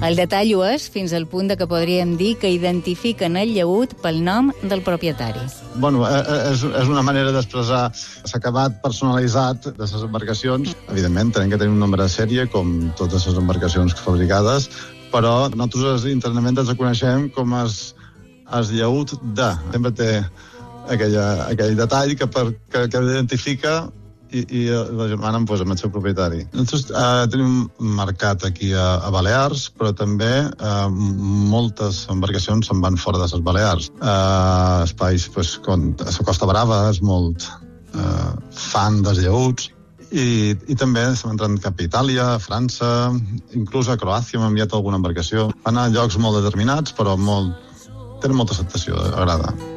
El detall ho és fins al punt de que podríem dir que identifiquen el llaüt pel nom del propietari. Bueno, és una manera d'expressar l'acabat personalitzat de les embarcacions. Evidentment, tenen que tenir un nombre de sèrie, com totes les embarcacions fabricades, però nosaltres internament ens coneixem com el llaüt de. Sempre té aquell detall que identifica i la germana em posa amb el seu propietari. Nosaltres tenim un mercat aquí a Balears, però també moltes embarcacions se'n van fora de les Balears. Espais com la Costa Brava és molt fan dels llaüts i també s'han entrat cap a Itàlia, a França, inclús a Croàcia m'ha enviat alguna embarcació. Van a llocs molt determinats, però tenen molta acceptació, agrada.